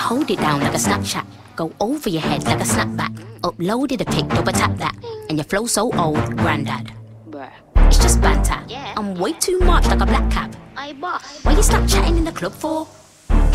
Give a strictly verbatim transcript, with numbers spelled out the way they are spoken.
hold it down like a Snapchat. Go over your head like a snapback. Uploaded a pic, double tap that. And your flow so old, granddad. Bruh. It's just banter. Yeah. I'm way too much like a black cap. I boss. Why you Snapchatting in the club for?